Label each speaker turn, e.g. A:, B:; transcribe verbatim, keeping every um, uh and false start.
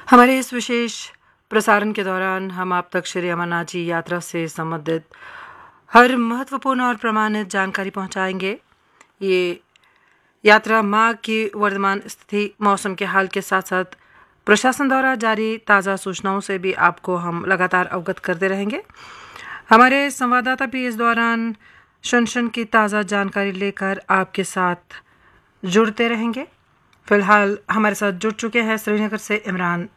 A: हमारे इस विशेष प्रसारण के दौरान हम आप तक श्री अमरनाथ जी यात्रा से संबंधित हर महत्वपूर्ण और प्रमाणित जानकारी पहुंचाएंगे। ये यात्रा मार्ग की वर्तमान स्थिति, मौसम के हाल के साथ साथ प्रशासन द्वारा जारी ताज़ा सूचनाओं से भी आपको हम लगातार अवगत करते रहेंगे। हमारे संवाददाता भी इस दौरान क्षण क्षण की ताज़ा जानकारी लेकर आपके साथ जुड़ते रहेंगे। फिलहाल हमारे साथ जुड़ चुके हैं श्रीनगर से इमरान